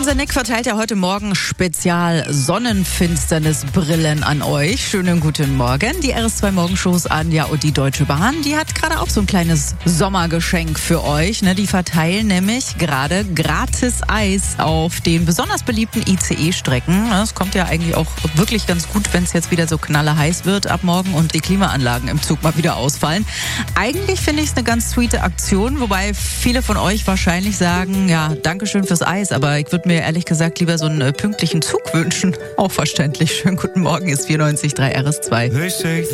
Unser Nick verteilt ja heute Morgen spezial Sonnenfinsternisbrillen an euch. Schönen guten Morgen. Die RS2 Morgenshows Anja und die Deutsche Bahn, die hat gerade auch so ein kleines Sommergeschenk für euch. Die verteilen nämlich gerade gratis Eis auf den besonders beliebten ICE-Strecken. Das kommt ja eigentlich auch wirklich ganz gut, wenn es jetzt wieder so knalleheiß wird ab morgen und die Klimaanlagen im Zug mal wieder ausfallen. Eigentlich finde ich es eine ganz sweete Aktion, wobei viele von euch wahrscheinlich sagen, ja, Dankeschön fürs Eis, aber ich würde mir ehrlich gesagt lieber so einen pünktlichen Zug wünschen. Auch verständlich. Schönen guten Morgen, ist 94.3 RS2.